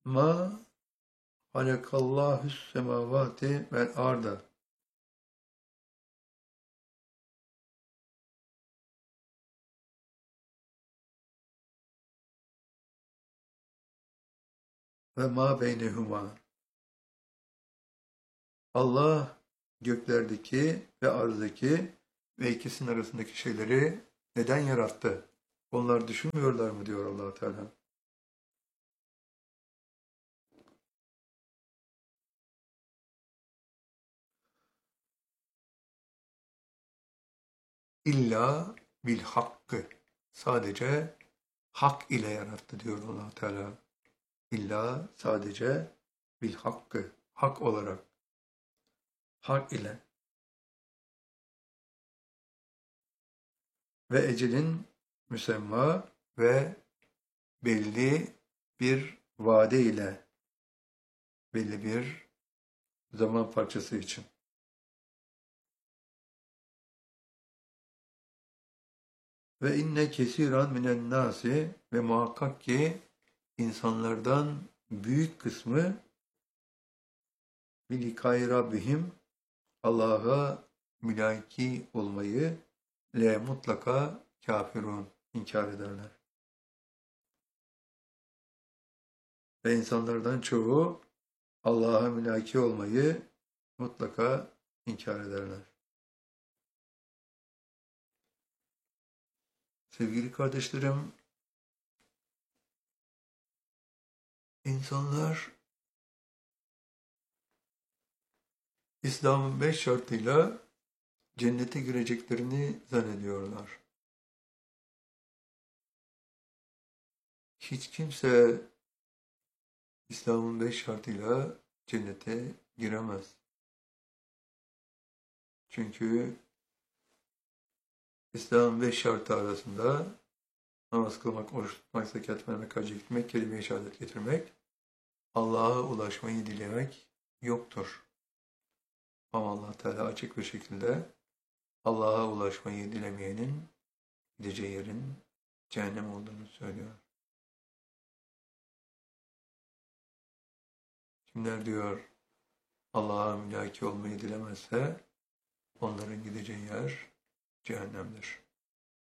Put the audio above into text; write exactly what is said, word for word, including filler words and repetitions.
Ma halakallahus semavati vel arda. Ve ma beynehuma. Allah göklerdeki ve arzdaki ve ikisinin arasındaki şeyleri neden yarattı? Onlar düşünmüyorlar mı diyor Allah Teala. İlla bil hakkı. Sadece hak ile yarattı diyor Allah Teala. İlla sadece bil hakkı. Hak olarak. Hak ile. Ve ecelin müsemma ve belli bir vade ile, belli bir zaman parçası için. Ve inne kesiran minen nasi ve muhakkak ki insanlardan büyük kısmı bilikai rabbihim Allah'a mülaki olmayı le mutlaka kafirun inkar ederler. Ve insanlardan çoğu Allah'a mülaki olmayı mutlaka inkar ederler. Sevgili kardeşlerim, insanlar İslam'ın beş şartıyla cennete gireceklerini zannediyorlar. Hiç kimse İslam'ın beş şartıyla cennete giremez. Çünkü İslam'ın beş şartı arasında namaz kılmak, oruç tutmak, zekat vermek, hacca gitmek, kelime-i şehadet getirmek, Allah'a ulaşmayı dilemek yoktur. Ama Allah Teala açık bir şekilde Allah'a ulaşmayı dilemeyenin gideceği yerin cehennem olduğunu söylüyor. Kimler diyor Allah'a mülaki olmayı dilemezse onların gideceği yer cehennemdir.